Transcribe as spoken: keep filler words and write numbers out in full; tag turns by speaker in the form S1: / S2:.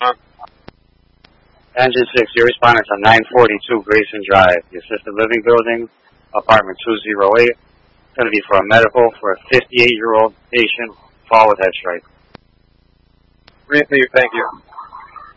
S1: Engine six, your respondents on nine forty-two Grayson Drive, the assisted living building, apartment two oh eight. It's going to be for a medical for a fifty-eight-year-old patient, fall with head strike.
S2: Received, thank you.